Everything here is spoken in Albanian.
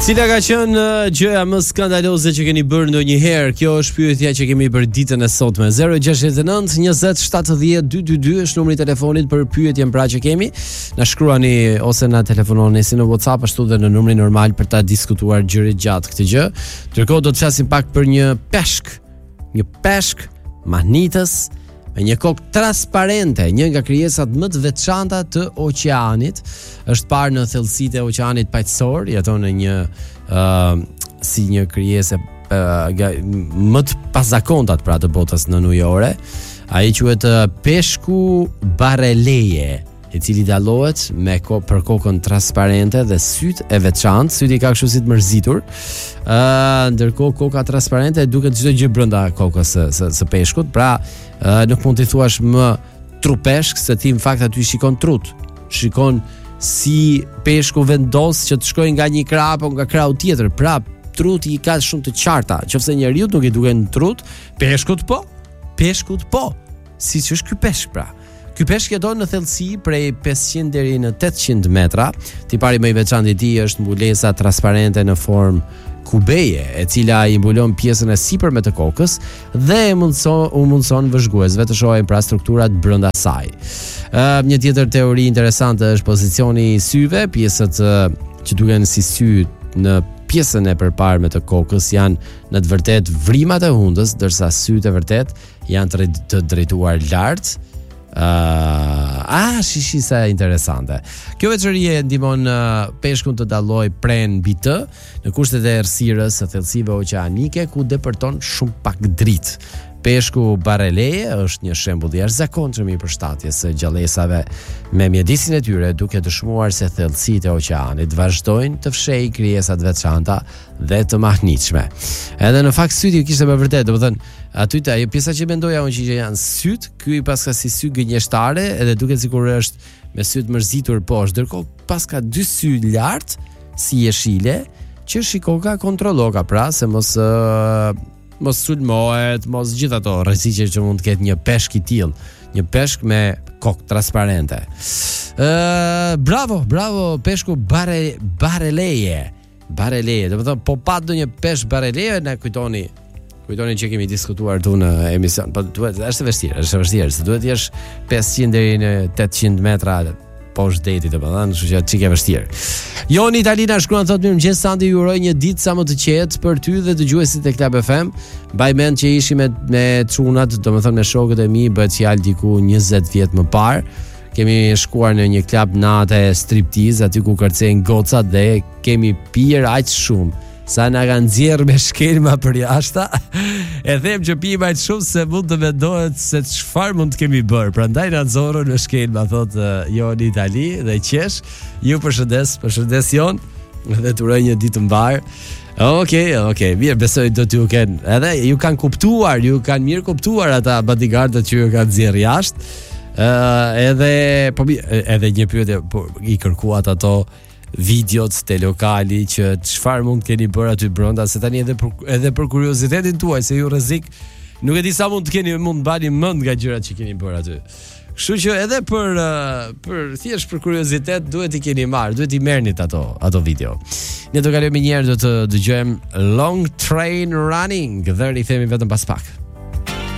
Cila ka qenë gjëja më skandaloze që keni bërë ndonjëherë? Kjo është pyetja që kemi për ditën e sotme. 069 20 70 222 është numri i telefonit për pyetjen pra që kemi. Na shkruani ose na telefononi si në WhatsApp ashtu dhe në numrin normal për ta diskutuar gjëri gjatë këtë gjë. Ndërkohë do të flasim pak për një peshk magnitës me një kokë transparente, një nga krijesat më të veçanta të oqeanit. Është parë në thellësitë e oqeanit paqësor, jeton në një si një krijesë më të pazakontat pra të botës nënujore. Ai quhet peshku bareleje, i cili dallohet me për kokën transparente dhe syt e veçantë. Syti ka kështu si të mërzitur. Ndërkohë koka transparente duket çdo gjë brenda kokës së peshkut. Pra, nuk mund t'i thuash më trupeshk se ti në fakt aty shikon trut. Shikon si peshku vendos që të shkojë nga një krah apo nga krahu tjetër. Pra, truti i ka shumë të qarta. Nëse njeriu nuk i duken trut, peshkut po. Siç është ky peshk pra. Ky peshk jeton në thellësi prej 500 deri në 800 metra. Tipari më i veçantë i tij është mbulesa transparente në formë kubeje, e cila i mbulon pjesën e sipërme të kokës dhe u mundson vëzhguesve të shohin pra strukturat brenda saj. Një tjetër teori interesante është pozicioni i syve. Pjesët që duken si sy në pjesën e përparme të kokës janë në të vërtetë vrimat e hundës, ndërsa sytë e vërtet janë të drejtuar lart. Shishi sa interesante. Kjo veçori e ndihmon peshkun të dallojë pren mbi të në kushtet e errësirës së thellësive oqeanike ku depërton shumë pak dritë. Peshku bareleje është një shembull i jashtëzakonshëm i përshtatjes së gjallësave me mjedisin e tyre, duke dëshmuar se thellësitë e oqeanit vazhdojnë të fshejnë krijesa të veçanta dhe të mahnitshme. Edhe në fakt syti kishte me vërtet, domethënë aty ajo pjesa që mendoja unë që janë syt, ky paska si sy gënjeshtare, edhe duket sikur është me syt mërzitur poshtë, ndërkohë paska dy sy lart si jeshile që shikoka kontrolloka pra se mos sulmohet, mos gjithë ato rreziqe që mund të ketë një peshk i tillë, një peshk me kokë transparente. Bravo, peshku bareleje. Domethënë po pat ndonjë peshk bareleje na kujtoni që kemi diskutuar tu në emision. Po duhet, është vështirë, se duhet të jesh 500 deri në 800 metra poshtë detit, domethënë, kështu që çike vështirë. Joni Italina shkruan thotë mirëmëngjes Sandi, ju uroj një ditë sa më të qetë për ty dhe dëgjuesit e Club FM. Mbaj mend që ishim me çunat, domethënë me shokët e mi, bëhet fjalë diku 20 vjet më parë. Kemi shkuar në një klub natë striptease, aty ku kërcejnë gocat dhe kemi pirë aq shumë sa na kanë nxjerrë me shkelma për jashta. E them që pijmë aq shumë se mund të mendohet se çfarë mund të kemi bërë. Prandaj na nxorën në shkelma, thotë Joni Itali dhe qesh. Ju përshëndes Jon dhe të uroj një ditë të mbar. Okej, mirë, besoj do t'ju kenë. Edhe ju kanë kuptuar, ju kanë mirë kuptuar ata bodyguardët që ju kanë nxjerrë jashtë. Edhe një pyetje, po i kërkuat ato videot te lokali që çfarë mund keni bërë aty brenda, se tani edhe për kuriozitetin tuaj, se ju rrezik nuk e di sa mund bani mend nga gjërat që keni bërë aty. Kështu që edhe për thjesht për kuriozitet duhet i keni marrë, duhet i merrnit ato video. Ne do kalojmë një herë, do të dëgjojmë Long Train Running dhe rikthehemi vetëm pas pak.